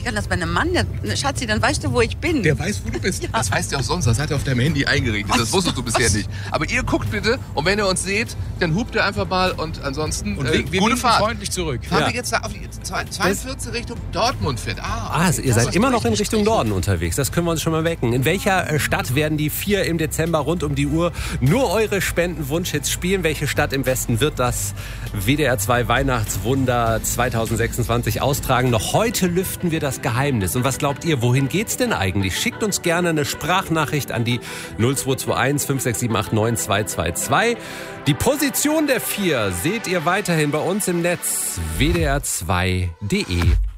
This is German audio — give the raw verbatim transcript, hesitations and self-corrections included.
Ich kann das bei einem Mann, der, Schatzi, dann weißt du, wo ich bin. Der weiß, wo du bist. Ja. Das weißt du auch sonst. Das hat er auf deinem Handy eingerichtet. Das wusstest du bisher nicht. Aber ihr guckt bitte und wenn ihr uns seht, dann hupt ihr einfach mal und ansonsten Und äh, wir, wir gute winken Fahrt. freundlich zurück. Fahren Ja. wir jetzt da auf die zweiundvierzig Richtung Dortmund fährt. Ah, Ah, okay. ihr Das seid hast immer du noch in richtig Richtung gestrichen. Norden unterwegs. Das können wir uns schon mal wecken. In welcher äh, Stadt werden die vier im Dezember rund um die Uhr nur eure Spendenwunschhits spielen? Welche Stadt im Westen wird das W D R zwei Weihnachtswunder zwanzig sechsundzwanzig austragen? Noch heute lüften wir das Geheimnis. Und was glaubt ihr, wohin geht's denn eigentlich? Schickt uns gerne eine Sprachnachricht an die null zwei zwei eins fünf sechs sieben acht neun zwei zwei zwei. Die Position der vier seht ihr weiterhin bei uns im Netz w d r zwei punkt d e.